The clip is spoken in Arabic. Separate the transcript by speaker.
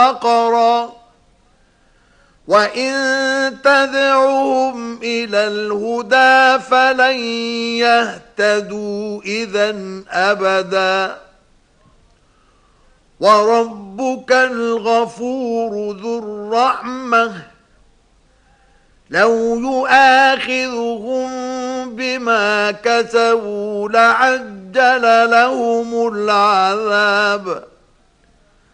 Speaker 1: بقرا وإن تدعوهم إلى الهدى فلن يهتدوا إذا أبدا وربك الغفور ذو الرحمة لو يؤاخذهم بما كسبوا لعجل لهم العذاب